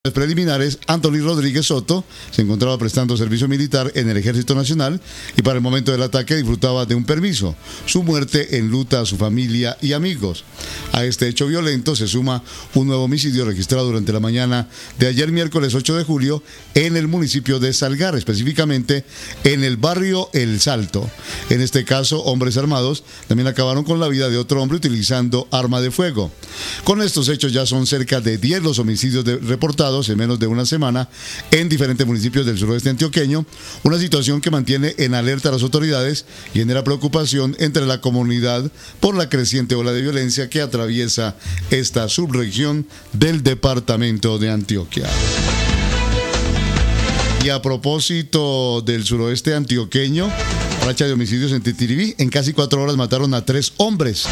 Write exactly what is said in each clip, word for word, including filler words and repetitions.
Preliminares, Anthony Rodríguez Soto se encontraba prestando servicio militar en el Ejército Nacional y para el momento del ataque disfrutaba de un permiso. Su muerte enluta a su familia y amigos. A este hecho violento se suma un nuevo homicidio registrado durante la mañana de ayer miércoles ocho de julio en el municipio de Salgar, específicamente en el barrio El Salto. En este caso, hombres armados también acabaron con la vida de otro hombre utilizando arma de fuego. Con estos hechos ya son cerca de diez los homicidios de, reportados en menos de una semana en diferentes municipios del suroeste antioqueño, una situación que mantiene en alerta a las autoridades y genera preocupación entre la comunidad por la creciente ola de violencia que atraviesa esta subregión del departamento de Antioquia. Y a propósito del suroeste antioqueño, racha de homicidios en Titiribí, en casi cuatro horas mataron a tres hombres.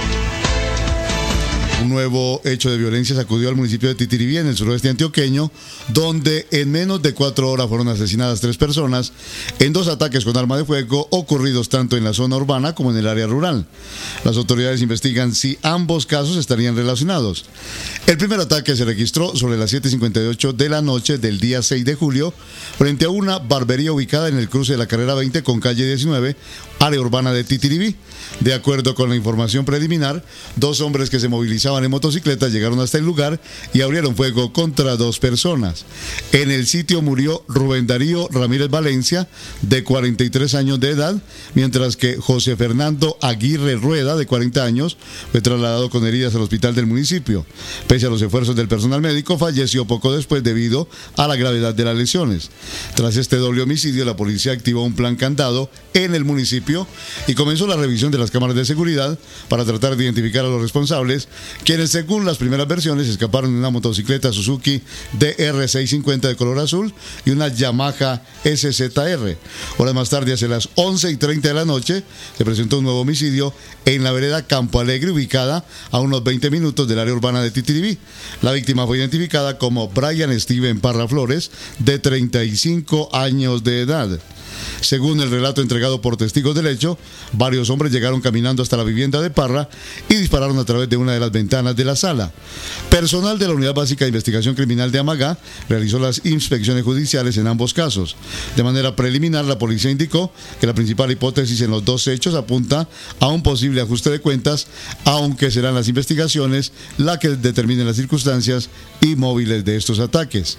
Un nuevo hecho de violencia sacudió al municipio de Titiribí, en el suroeste antioqueño, donde en menos de cuatro horas fueron asesinadas tres personas en dos ataques con arma de fuego ocurridos tanto en la zona urbana como en el área rural. Las autoridades investigan si ambos casos estarían relacionados. El primer ataque se registró sobre las siete cincuenta y ocho de la noche del día seis de julio, frente a una barbería ubicada en el cruce de la carrera veinte con calle diecinueve, área urbana de Titiribí. De acuerdo con la información preliminar, dos hombres que se movilizaban en motocicleta llegaron hasta el lugar y abrieron fuego contra dos personas. En el sitio murió Rubén Darío Ramírez Valencia, de cuarenta y tres años de edad, mientras que José Fernando Aguirre Rueda, de cuarenta años, fue trasladado con heridas al hospital del municipio. Pese a los esfuerzos del personal médico, falleció poco después debido a la gravedad de las lesiones. Tras este doble homicidio, la policía activó un plan candado en el municipio y comenzó la revisión de las cámaras de seguridad para tratar de identificar a los responsables, quienes según las primeras versiones escaparon en una motocicleta Suzuki D R seiscientos cincuenta de color azul y una Yamaha S Z R. Horas más tarde, hacia las once y treinta de la noche, se presentó un nuevo homicidio en la vereda Campo Alegre, ubicada a unos veinte minutos del área urbana de Titiribí. La víctima fue identificada como Brian Steven Parra Flores, de treinta y cinco años de edad. Según el relato entregado por testigos del hecho, varios hombres llegaron caminando hasta la vivienda de Parra y dispararon a través de una de las ventanas de la sala. Personal de la Unidad Básica de Investigación Criminal de Amagá realizó las inspecciones judiciales en ambos casos. De manera preliminar, la policía indicó que la principal hipótesis en los dos hechos apunta a un posible ajuste de cuentas, aunque serán las investigaciones las que determinen las circunstancias y móviles de estos ataques.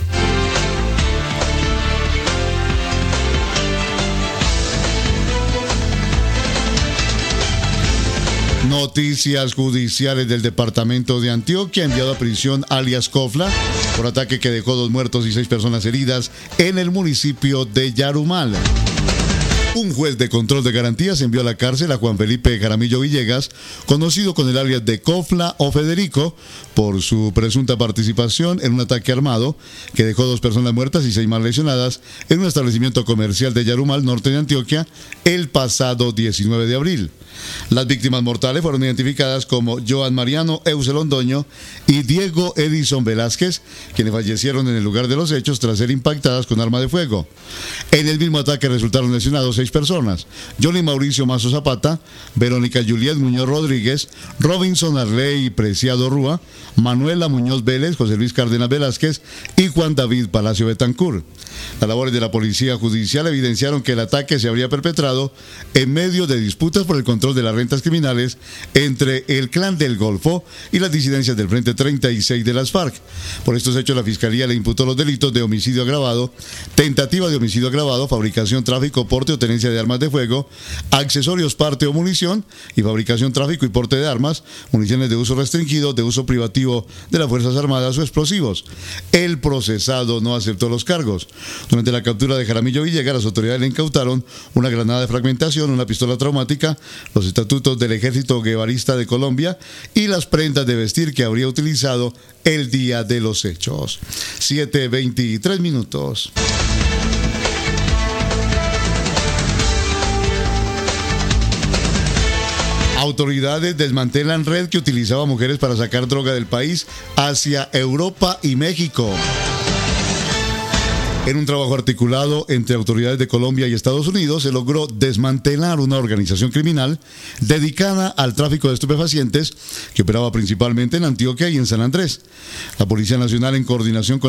Noticias judiciales del departamento de Antioquia. Enviado a prisión alias Cofla por ataque que dejó dos muertos y seis personas heridas en el municipio de Yarumal. Un juez de control de garantías envió a la cárcel a Juan Felipe Jaramillo Villegas, conocido con el alias de Cofla o Federico, por su presunta participación en un ataque armado que dejó dos personas muertas y seis más lesionadas en un establecimiento comercial de Yarumal, norte de Antioquia, el pasado diecinueve de abril. Las víctimas mortales fueron identificadas como Joan Mariano Euse Londoño y Diego Edison Velázquez, quienes fallecieron en el lugar de los hechos tras ser impactadas con arma de fuego. En el mismo ataque resultaron lesionados seis personas: Johnny Mauricio Mazo Zapata, Verónica Juliet Muñoz Rodríguez, Robinson Arley Preciado Rúa, Manuela Muñoz Vélez, José Luis Cárdenas Velázquez y Juan David Palacio Betancur. Las labores de la policía judicial evidenciaron que el ataque se habría perpetrado en medio de disputas por el control de las rentas criminales entre el Clan del Golfo y las disidencias del Frente treinta y seis de las FARC. Por estos hechos, la Fiscalía le imputó los delitos de homicidio agravado, tentativa de homicidio agravado, fabricación, tráfico, porte o tenencia de armas de fuego, accesorios, parte o munición, y fabricación, tráfico y porte de armas, municiones de uso restringido, de uso privativo de las Fuerzas Armadas o explosivos. El procesado no aceptó los cargos. Durante la captura de Jaramillo Villegas, las autoridades le incautaron una granada de fragmentación, una pistola traumática, los estatutos del Ejército Guevarista de Colombia y las prendas de vestir que habría utilizado el día de los hechos. siete veintitrés minutos. Autoridades desmantelan red que utilizaba mujeres para sacar droga del país hacia Europa y México. En un trabajo articulado entre autoridades de Colombia y Estados Unidos, se logró desmantelar una organización criminal dedicada al tráfico de estupefacientes que operaba principalmente en Antioquia y en San Andrés. La Policía Nacional, en coordinación con